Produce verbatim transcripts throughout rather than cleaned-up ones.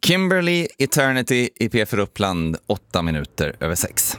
Kimberly Eternity i P F Uppland, åtta minuter över sex.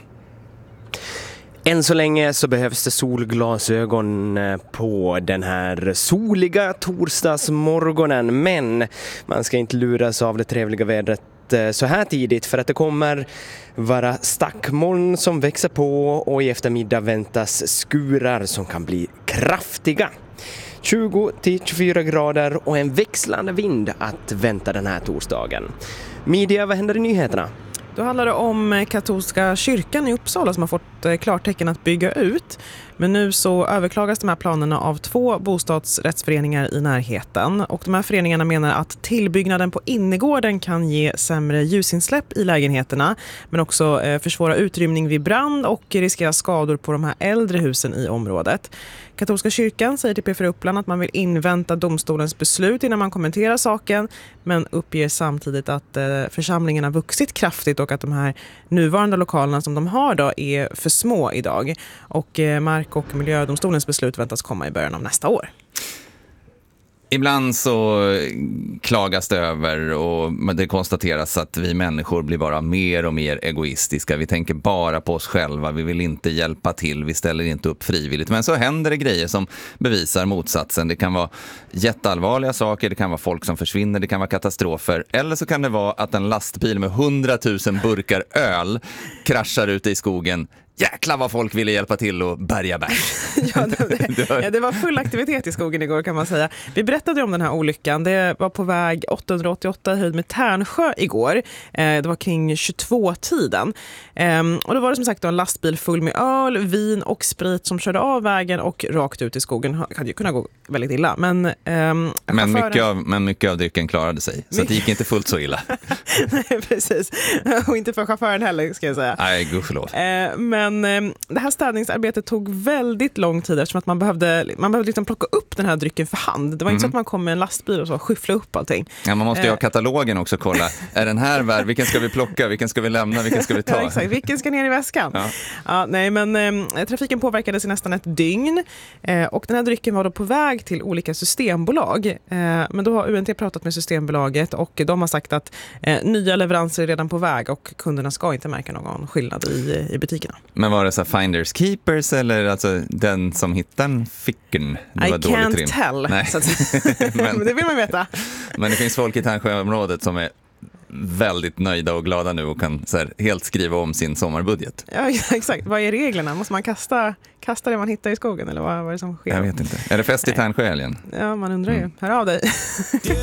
Än så länge så behövs det solglasögon på den här soliga torsdagsmorgonen, men man ska inte luras av det trevliga vädret så här tidigt, för att det kommer vara stackmoln som växer på och i eftermiddag väntas skurar som kan bli kraftiga. tjugo till tjugofyra grader och en växlande vind att vänta den här torsdagen. Media, vad händer i nyheterna? Då handlar det om katolska kyrkan i Uppsala som har fått klartecken att bygga ut. Men nu så överklagas de här planerna av två bostadsrättsföreningar i närheten. Och de här föreningarna menar att tillbyggnaden på innergården kan ge sämre ljusinsläpp i lägenheterna. Men också försvåra utrymning vid brand och riskera skador på de här äldre husen i området. Katolska kyrkan säger till P F Uppland att man vill invänta domstolens beslut innan man kommenterar saken. Men uppger samtidigt att församlingen har vuxit kraftigt och att de här nuvarande lokalerna som de har då är för små idag. Och mark- och miljödomstolens beslut väntas komma i början av nästa år. Ibland så klagas det över och det konstateras att vi människor blir bara mer och mer egoistiska. Vi tänker bara på oss själva, vi vill inte hjälpa till, vi ställer inte upp frivilligt. Men så händer det grejer som bevisar motsatsen. Det kan vara jätteallvarliga saker, det kan vara folk som försvinner, det kan vara katastrofer. Eller så kan det vara att en lastbil med hundratusen burkar öl kraschar ute i skogen. Jäklar vad folk ville hjälpa till och bärga bär. ja, det, ja, det var full aktivitet i skogen igår kan man säga. Vi berättade om den här olyckan. Det var på väg åttahundraåttioåtta i höjd med Tärnsjö igår. Eh, det var kring tjugotvå-tiden. Eh, och då var det som sagt då en lastbil full med öl, vin och sprit som körde av vägen och rakt ut i skogen. Det hade ju kunnat gå väldigt illa. Men, eh, men, mycket av, men mycket av drycken klarade sig. Så det gick inte fullt så illa. Nej, precis. Och inte för chauffören heller, ska jag säga. Nej, gudskelov. Eh, men Men det här städningsarbetet tog väldigt lång tid eftersom att man behövde, man behövde liksom plocka upp den här drycken för hand. Det var mm. inte så att man kom med en lastbil och så skyffla upp allting. Ja, man måste ju ha katalogen också, kolla. Är den här värd? Vilken ska vi plocka? Vilken ska vi lämna? Vilken ska vi ta? Ja, exakt. Vilken ska ner i väskan? Ja. Ja, nej, men eh, trafiken påverkades i nästan ett dygn. Eh, och den här drycken var då på väg till olika systembolag. Eh, men då har U N T pratat med Systembolaget och de har sagt att eh, nya leveranser är redan på väg och kunderna ska inte märka någon skillnad i, i butikerna. Men var det så finders keepers eller alltså den som hittar en ficken? I can't tell. Nej. Så att, men, det vill man veta. Men det finns folk i Tärnsjöområdet som är väldigt nöjda och glada nu och kan så här, helt skriva om sin sommarbudget. Ja, exakt. Vad är reglerna? Måste man kasta, kasta det man hittar i skogen eller vad, vad är det som sker? Jag vet inte. Är det fest i Tärnsjö helgen? Ja, man undrar ju. Mm. Hör av dig.